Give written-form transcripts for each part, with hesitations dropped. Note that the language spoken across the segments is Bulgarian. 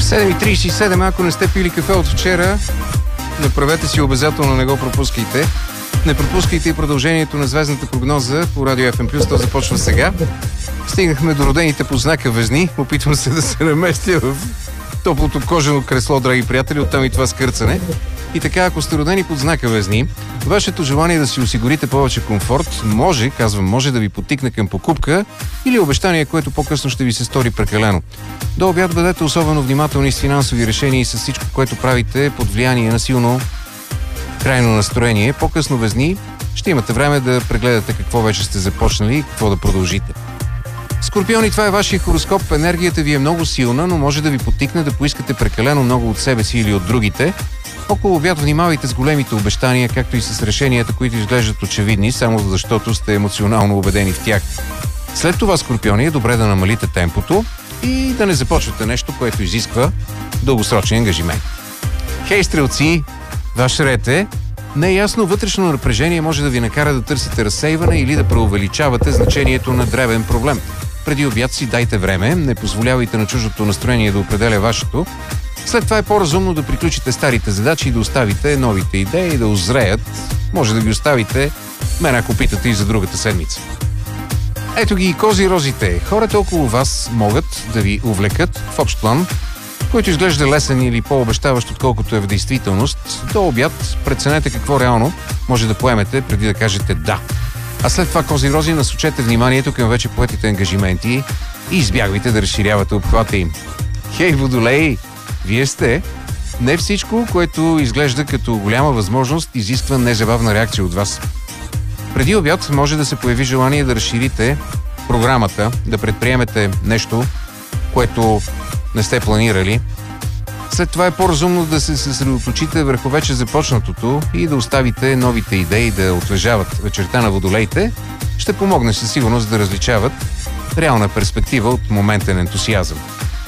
7:37, ако не сте пили кафе от вчера, направете си обязателно, не го пропускайте. Не пропускайте и продължението на звездната прогноза по Радио FM+, то започва сега. Стигнахме до родените по знака Везни. Опитвам се да се наместя в топлото кожено кресло, драги приятели, оттам и това скърцане. И така, ако сте родени под знака Везни, вашето желание да си осигурите повече комфорт може да ви потикне към покупка или обещание, което по-късно ще ви се стори прекалено. До обяд бъдете особено внимателни с финансови решения и с всичко, което правите под влияние на силно крайно настроение. По-късно Везни ще имате време да прегледате какво вече сте започнали и какво да продължите. Скорпиони, това е вашия хороскоп. Енергията ви е много силна, но може да ви потикне да поискате прекалено много от себе си или от другите. Около обяд внимавайте с големите обещания, както и с решенията, които изглеждат очевидни, само защото сте емоционално убедени в тях. След това, Скорпиони, е добре да намалите темпото и да не започвате нещо, което изисква дългосрочен ангажимент. Хей, Стрелци, ваш ред е. Неясно вътрешно напрежение може да ви накара да търсите разсейване или да преувеличавате значението на дребен проблем. Преди обяд си дайте време, не позволявайте на чуждото настроение да определя вашето. След това е по-разумно да приключите старите задачи и да оставите новите идеи да озреят. Може да ги оставите, мен ако питате, и за другата седмица. Ето ги и Кози-розите. Хората около вас могат да ви увлекат в общ план, който изглежда лесен или по-обещаващ, отколкото е в действителност. До обяд преценете какво реално може да поемете преди да кажете да. А след това, Кози-рози, насочете вниманието към вече поетите ангажименти и избягвайте да разширявате обхвата им. Хей, Водолеи! Вие сте. Не всичко, което изглежда като голяма възможност, изисква незабавна реакция от вас. Преди обяд може да се появи желание да разширите програмата, да предприемете нещо, което не сте планирали. След това е по-разумно да се съсредоточите върху вече започнатото и да оставите новите идеи да отлежават. Вечерта на Водолеите ще помогне със сигурност да различават реална перспектива от моментен ентусиазъм.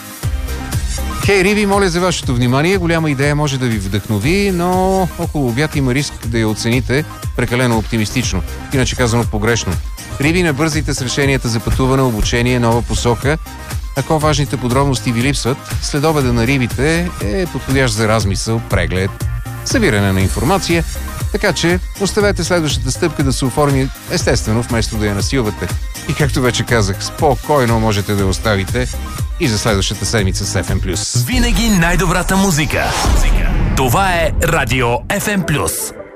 Хей, Риби, моля за вашето внимание. Голяма идея може да ви вдъхнови, но около обяд има риск да я оцените прекалено оптимистично. Иначе казано погрешно. Риби, не бързайте с решенията за пътуване, обучение, нова посока. Ако важните подробности ви липсват, следобеда на Рибите е подходящ за размисъл, преглед, събиране на информация, така че оставете следващата стъпка да се оформи естествено, вместо да я насилвате. И както вече казах, спокойно можете да я оставите и за следващата седмица с FM+. Винаги най-добрата музика. Това е Радио FM+.